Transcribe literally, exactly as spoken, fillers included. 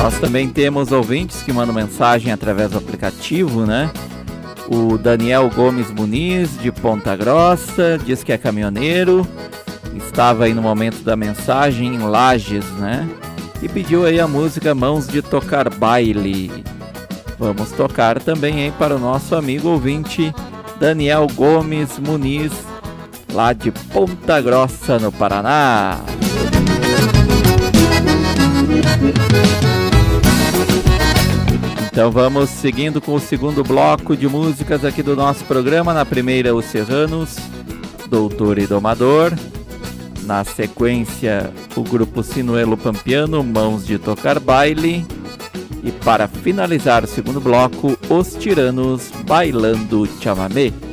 Nós também temos ouvintes que mandam mensagem através do aplicativo, né? O Daniel Gomes Muniz, de Ponta Grossa, diz que é caminhoneiro, estava aí no momento da mensagem em Lages, né? E pediu aí a música Mãos de Tocar Baile. Vamos tocar também aí para o nosso amigo ouvinte Daniel Gomes Muniz, lá de Ponta Grossa, no Paraná. Então vamos seguindo com o segundo bloco de músicas aqui do nosso programa. Na primeira, Os Serranos, Doutor e Domador. Na sequência, o grupo Sinuelo Pampiano, Mãos de Tocar Baile. E para finalizar o segundo bloco, Os Tiranos, Bailando Chamamé.